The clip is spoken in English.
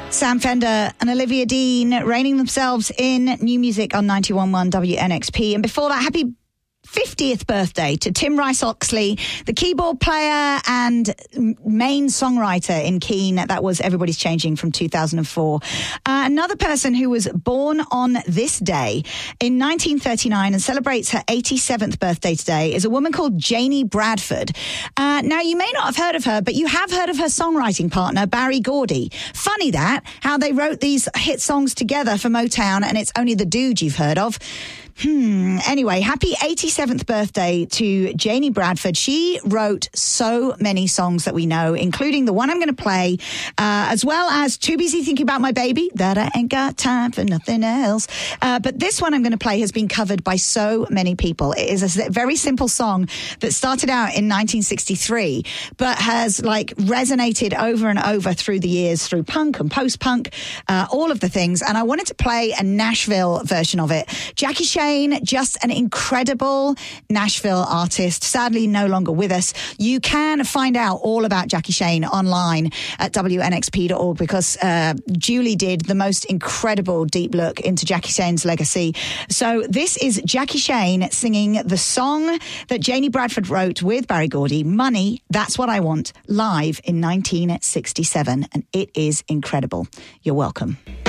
Sam Fender and Olivia Dean reigning themselves in new music on 91.1 WNXP. And before that, happy 50th birthday to Tim Rice-Oxley, the keyboard player and main songwriter in Keane. That was Everybody's Changing from 2004. Another person who was born on this day in 1939 and celebrates her 87th birthday today is a woman called Janie Bradford. Now, you may not have heard of her, but you have heard of her songwriting partner, Barry Gordy. Funny that, how they wrote these hit songs together for Motown, and it's only the dude you've heard of. Anyway, happy 87th birthday to Janie Bradford. She wrote so many songs that we know, including the one I'm going to play, as well as Too Busy Thinking About My Baby, That I Ain't Got Time for Nothing Else. But this one I'm going to play has been covered by so many people. It is a very simple song that started out in 1963, but has resonated over and over through the years, through punk and post-punk, all of the things. And I wanted to play a Nashville version of it. Jackie Shane, just an incredible Nashville artist, sadly no longer with us. You can find out all about Jackie Shane online at WNXP.org because Julie did the most incredible deep look into Jackie Shane's legacy. So this is Jackie Shane singing the song that Janie Bradford wrote with Barry Gordy, Money, That's What I Want, live in 1967. And it is incredible. You're welcome.